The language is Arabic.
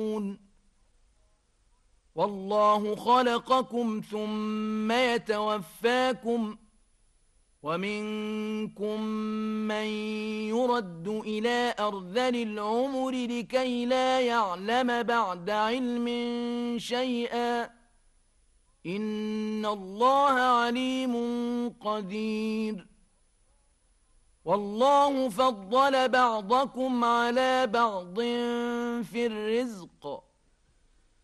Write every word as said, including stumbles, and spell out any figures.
والله خلقكم ثم يتوفاكم ومنكم من يرد إلى أرذل العمر لكي لا يعلم بعد علم شيئا إن الله عليم قدير والله فضل بعضكم على بعض في الرزق